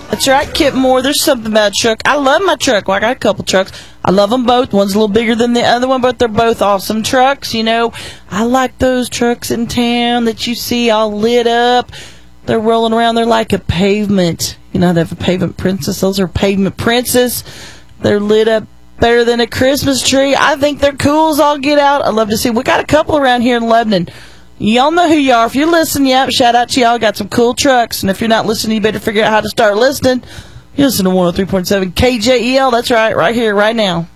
That's right, Kip Moore. There's something about a truck. I love my truck. Well, I got a couple trucks. I love them both. One's a little bigger than the other one, but they're both awesome trucks. You know, I like those trucks in town that you see all lit up. They're rolling around. They're like a pavement. You know, they have a pavement princess. Those are pavement princes. They're lit up better than a Christmas tree. I think they're cool as all get out. I love to see. We got a couple around here in Lebanon. Y'all know who you are. If you're listening, yep, shout out to y'all. Got some cool trucks. And if you're not listening, you better figure out how to start listening. You listen to 103.7 KJEL. That's right here, right now.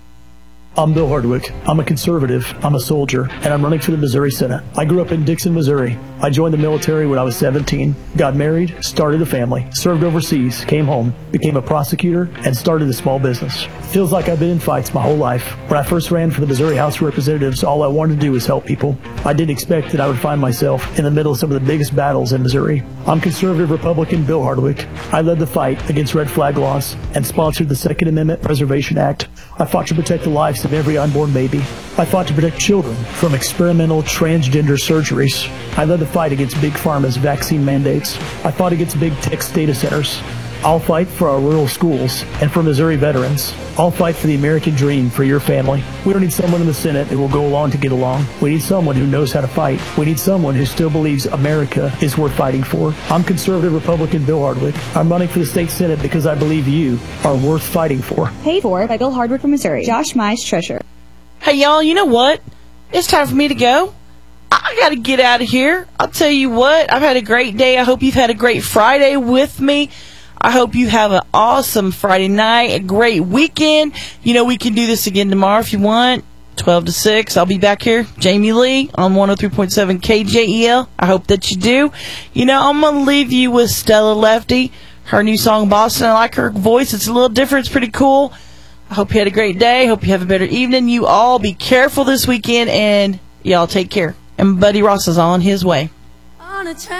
I'm Bill Hardwick. I'm a conservative, I'm a soldier, and I'm running for the Missouri Senate. I grew up in Dixon, Missouri. I joined the military when I was 17, got married, started a family, served overseas, came home, became a prosecutor, and started a small business. Feels like I've been in fights my whole life. When I first ran for the Missouri House of Representatives, all I wanted to do was help people. I didn't expect that I would find myself in the middle of some of the biggest battles in Missouri. I'm conservative Republican Bill Hardwick. I led the fight against red flag laws and sponsored the Second Amendment Preservation Act. I fought to protect the lives of every unborn baby. I fought to protect children from experimental transgender surgeries. I led the fight against Big Pharma's vaccine mandates. I fought against big tech data centers. I'll fight for our rural schools and for Missouri veterans. I'll fight for the American dream for your family. We don't need someone in the Senate that will go along to get along. We need someone who knows how to fight. We need someone who still believes America is worth fighting for. I'm conservative Republican Bill Hardwick. I'm running for the state Senate because I believe you are worth fighting for. Paid for by Bill Hardwick from Missouri. Josh Mize, Treasurer. Hey, y'all, you know what? It's time for me to go. I got to get out of here. I'll tell you what, I've had a great day. I hope you've had a great Friday with me. I hope you have an awesome Friday night, a great weekend. You know, we can do this again tomorrow if you want, 12 to 6. I'll be back here, Jamie Lee, on 103.7 KJEL. I hope that you do. You know, I'm going to leave you with Stella Lefty, her new song, Boston. I like her voice. It's a little different. It's pretty cool. I hope you had a great day. Hope you have a better evening. You all be careful this weekend, and y'all take care. And Buddy Ross is on his way.